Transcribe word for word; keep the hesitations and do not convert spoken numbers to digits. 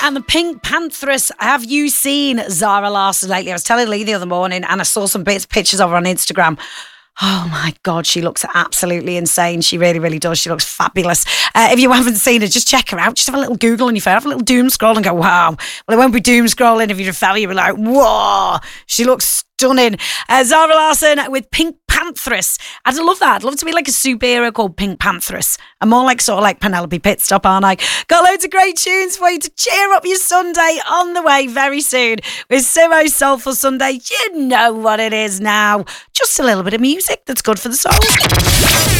and the Pink Pantheress. Have you seen Zara Larsson lately? I was telling Lee the other morning and I saw some bits, pictures of her on Instagram. Oh my God, she looks absolutely insane. She really, really does. She looks fabulous. Uh, if you haven't seen her, just check her out. Just have a little Google on your phone, have a little doom scroll and go, wow. Well, it won't be doom scrolling if you're a fella. You'll be like, whoa, she looks stunning. Uh, Zara Larsson with Pink Pantheress. I'd love that. I'd love to be like a superhero called Pink Pantheress. I'm more like sort of like Penelope Pitstop, aren't I? Got loads of great tunes for you to cheer up your Sunday on the way very soon with Sumo's Soulful Sunday. You know what it is now. Just a little bit of music that's good for the soul.